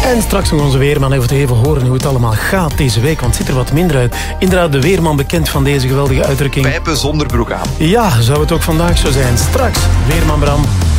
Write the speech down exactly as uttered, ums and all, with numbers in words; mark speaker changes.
Speaker 1: En straks nog onze weerman even te even horen hoe het allemaal gaat deze week, want het ziet er wat minder uit. Inderdaad, de weerman bekend van deze geweldige uitdrukking.
Speaker 2: Pijpen zonder broek aan.
Speaker 1: Ja, zou het ook vandaag zo zijn. Straks, weerman Bram.